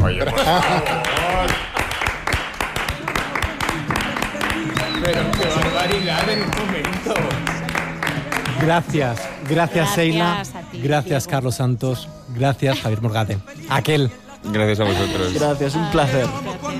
Oye, por favor. Pero qué barbaridad en un momento. Gracias Sheila, a ti, gracias Diego. Carlos Santos, gracias Javier Morgade. Aquel. Gracias a vosotros. Gracias, un placer.